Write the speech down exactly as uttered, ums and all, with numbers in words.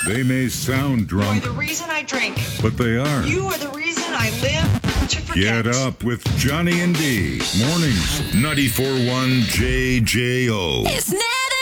They may sound You're drunk, the reason I drink. but they are. You are the reason I live to forget. Get up with Johnny and D. Mornings, ninety-four point one J J O. It's now.